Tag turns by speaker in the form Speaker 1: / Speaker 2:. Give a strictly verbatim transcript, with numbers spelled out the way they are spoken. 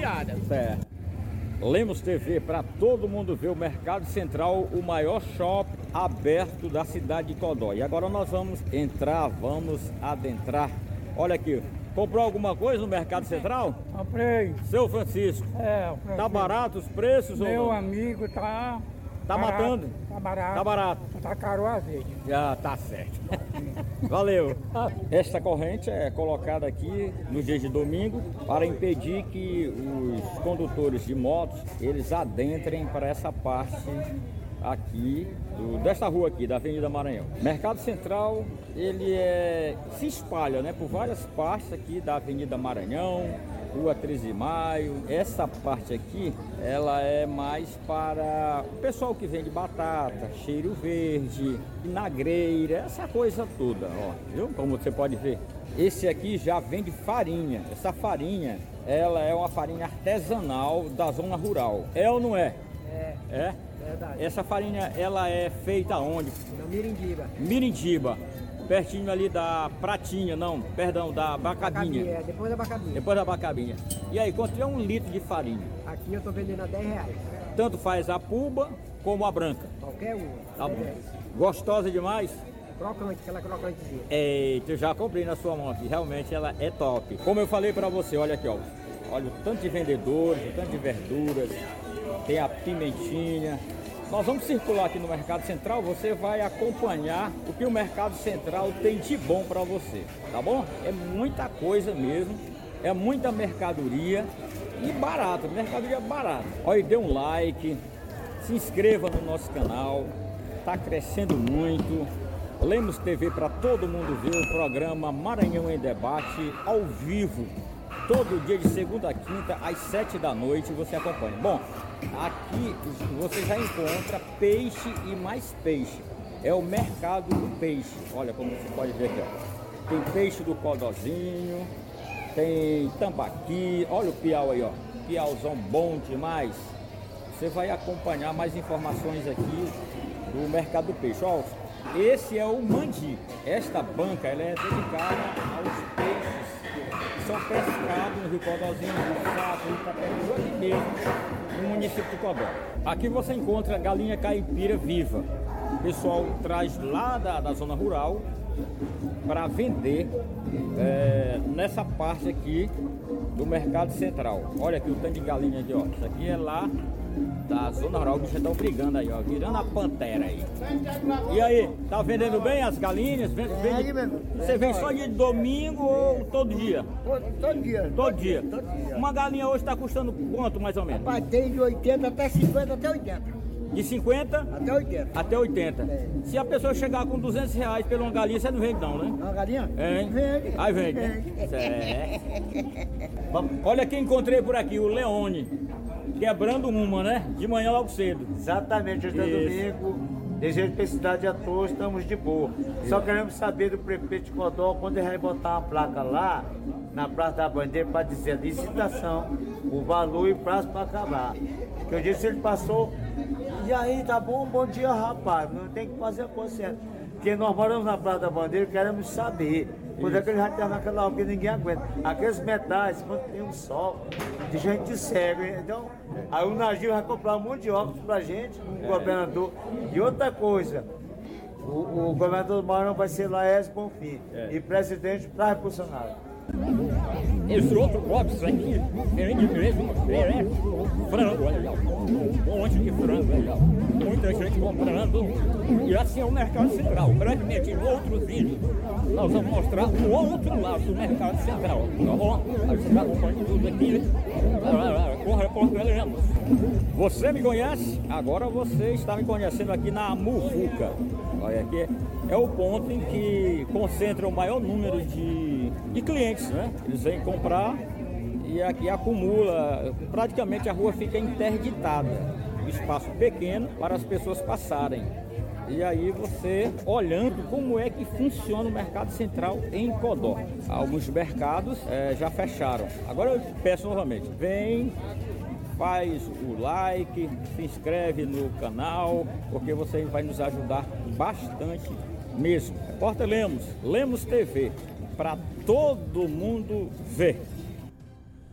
Speaker 1: piada.
Speaker 2: Certo. Lemos T V para todo mundo ver o Mercado Central, o maior shopping aberto da cidade de Codó. E agora nós vamos entrar, vamos adentrar. Olha aqui, comprou alguma coisa no Mercado Central?
Speaker 3: Comprei.
Speaker 2: Seu Francisco,
Speaker 3: É, o Francisco.
Speaker 2: tá barato os preços?
Speaker 3: Meu
Speaker 2: ou não?
Speaker 3: amigo tá...
Speaker 2: Tá
Speaker 3: barato,
Speaker 2: matando?
Speaker 3: Tá barato.
Speaker 2: Tá barato.
Speaker 3: Tá caro o azeite.
Speaker 2: Já tá certo. Valeu. Esta corrente é colocada aqui no dia de domingo para impedir que os condutores de motos eles adentrem para essa parte aqui do, desta rua aqui da Avenida Maranhão. Mercado Central ele é, se espalha, né, por várias partes aqui da Avenida Maranhão, Rua treze de maio. Essa parte aqui, ela é mais para o pessoal que vende batata, cheiro verde, vinagreira, essa coisa toda, ó, viu? Como você pode ver. Esse aqui já vende farinha. Essa farinha, ela é uma farinha artesanal da zona rural. É ou não é?
Speaker 1: É.
Speaker 2: É?
Speaker 1: Verdade.
Speaker 2: Essa farinha, ela é feita onde?
Speaker 1: Na Mirindiba.
Speaker 2: Mirindiba. Pertinho ali da Pratinha, não, perdão, da Bacabinha.
Speaker 1: É, depois da Bacabinha.
Speaker 2: Depois da Bacabinha. E aí, quanto é um litro de farinha?
Speaker 1: Aqui eu tô vendendo a dez reais.
Speaker 2: Tanto faz a puba como a branca.
Speaker 1: Qualquer uma.
Speaker 2: Tá bom.
Speaker 1: dez reais.
Speaker 2: Gostosa demais?
Speaker 1: Crocante, aquela crocantezinha.
Speaker 2: Eita, eu já comprei na sua mão aqui. Realmente ela é top. Como eu falei pra você, olha aqui, ó. Olha o tanto de vendedores, o tanto de verduras. Tem a pimentinha. Nós vamos circular aqui no Mercado Central, você vai acompanhar o que o Mercado Central tem de bom para você, tá bom? É muita coisa mesmo, é muita mercadoria e barato, mercadoria barata. Olha, dê um like, se inscreva no nosso canal, tá crescendo muito. Lemos T V para todo mundo ver o programa Maranhão em Debate ao vivo. Todo dia de segunda a quinta, às sete da noite, você acompanha. Bom, aqui você já encontra peixe e mais peixe. É o mercado do peixe. Olha como você pode ver aqui, ó. Tem peixe do Codozinho, tem tambaqui. Olha o piau aí, ó. Piauzão bom demais. Você vai acompanhar mais informações aqui do mercado do peixe. Ó, esse é o mandi. Esta banca ela é dedicada aos peixes que são pescados no Rio Codozinho, no Saco, no Itapemirim, aqui mesmo, no município de Codó. Aqui você encontra galinha caipira viva. O pessoal traz lá da, da zona rural para vender é, nessa parte aqui do Mercado Central. Olha aqui o tanto de galinha aqui, ó. Isso aqui é lá da zona rural, que já estão brigando aí, ó, virando a pantera aí. E aí, tá vendendo bem as galinhas? Vende, vende... Você vem só de domingo ou todo dia?
Speaker 1: Todo dia.
Speaker 2: Todo dia.
Speaker 1: Todo dia.
Speaker 2: Uma galinha hoje tá custando quanto mais ou menos?
Speaker 1: Rapaz, tem de oitenta até cinquenta, até oitenta.
Speaker 2: De cinquenta
Speaker 1: Até oitenta.
Speaker 2: até oitenta.
Speaker 1: É.
Speaker 2: Se a pessoa chegar com duzentos reais por uma galinha, você não vende não, né?
Speaker 1: Uma galinha?
Speaker 2: É, hein?
Speaker 1: Vende.
Speaker 2: Aí vende.
Speaker 1: Vende.
Speaker 2: Certo. Vamos- Olha quem encontrei por aqui, o Leone. Quebrando uma, né? De manhã logo cedo.
Speaker 4: Exatamente, hoje é
Speaker 2: Isso.
Speaker 4: domingo, desejo felicidade a todos, estamos de boa. Só queremos saber do prefeito de Codó quando ele vai botar uma placa lá, na Praça da Bandeira, para dizer a licitação, o valor e o prazo para acabar. Que eu disse, ele passou, e aí, tá bom? Bom dia, rapaz, não tem que fazer a coisa certa. Porque nós moramos na Praça da Bandeira e queremos saber quando é que ele vai ter naquela hora que ninguém aguenta. Aqueles metais, quando tem um sol, de gente cega, então, aí o Nagil vai comprar um monte de óculos pra gente, o governador. E outra coisa, o, o governador do Maranhão vai ser Laércio Bonfim, e presidente para Bolsonaro.
Speaker 2: Esse outro box aqui, vende mesmo, é frango, olha lá, um monte de frango, olha lá, muita gente comprando, e assim é o Mercado Central. Brevemente, no outro vídeo, nós vamos mostrar o outro lado do Mercado Central, tá bom? Aí você está acompanhando tudo aqui, com o repórter Lemos. Você me conhece? Agora você está me conhecendo aqui na Muvuca. Olha aqui, é o ponto em que concentra o maior número de, de clientes, né? Eles vêm comprar e aqui acumula, praticamente a rua fica interditada, um espaço pequeno para as pessoas passarem. E aí você olhando como é que funciona o Mercado Central em Codó. Alguns mercados é, já fecharam. Agora eu peço novamente, vem, faz o like, se inscreve no canal, porque você vai nos ajudar bastante mesmo. Repórter Lemos, Lemos T V, para todo mundo ver.